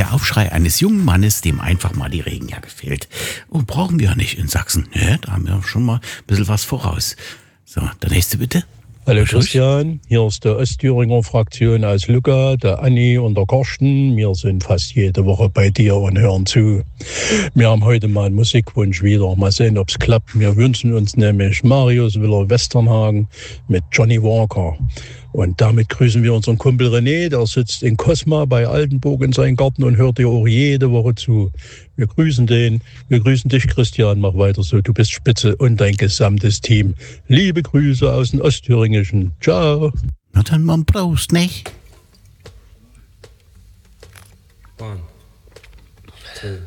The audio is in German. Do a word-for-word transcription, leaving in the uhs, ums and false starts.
Der Aufschrei eines jungen Mannes, dem einfach mal die Regenjacke fehlt. Oh, brauchen wir ja nicht in Sachsen. Ja, da haben wir schon mal ein bisschen was voraus. So, der nächste bitte. Hallo Christian, hier ist der Ostthüringer Fraktion aus Lucca, der Anni und der Karsten. Wir sind fast jede Woche bei dir und hören zu. Wir haben heute mal einen Musikwunsch wieder. Mal sehen, ob es klappt. Wir wünschen uns nämlich Marius Willer-Westernhagen mit Johnny Walker. Und damit grüßen wir unseren Kumpel René, der sitzt in Cosma bei Altenburg in seinem Garten und hört dir auch jede Woche zu. Wir grüßen den, wir grüßen dich, Christian, mach weiter so, du bist spitze und dein gesamtes Team. Liebe Grüße aus dem Ostthüringischen. Ciao. Na dann mal Prost, nicht? One, two.